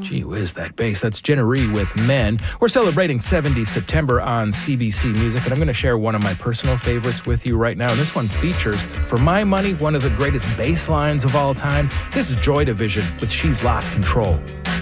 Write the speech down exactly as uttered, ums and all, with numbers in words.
Gee whiz, that bass. That's Jennery with Men. We're celebrating seventies September on C B C Music, and I'm going to share one of my personal favorites with you right now. And this one features, for my money, one of the greatest bass lines of all time. This is Joy Division with She's Lost Control.